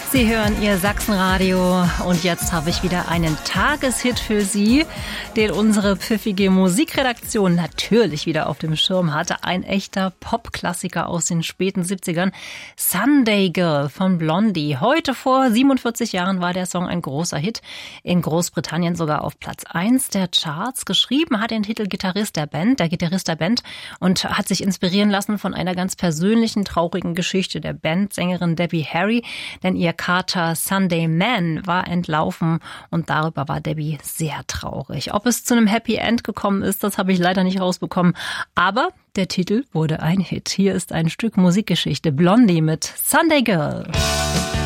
Sie hören Ihr Sachsenradio und jetzt habe ich wieder einen Tageshit für Sie, den unsere pfiffige Musikredaktion natürlich wieder auf dem Schirm hatte. Ein echter Popklassiker aus den späten 70ern, Sunday Girl von Blondie. Heute vor 47 Jahren war der Song ein großer Hit, in Großbritannien sogar auf Platz 1 der Charts. Geschrieben hat den Titel der Gitarrist der Band und hat sich inspirieren lassen von einer ganz persönlichen, traurigen Geschichte der Bandsängerin Debbie Harry, denn ihr Kater Sunday Man war entlaufen und darüber war Debbie sehr traurig. Ob es zu einem Happy End gekommen ist, das habe ich leider nicht rausbekommen, aber der Titel wurde ein Hit. Hier ist ein Stück Musikgeschichte, Blondie mit Sunday Girl.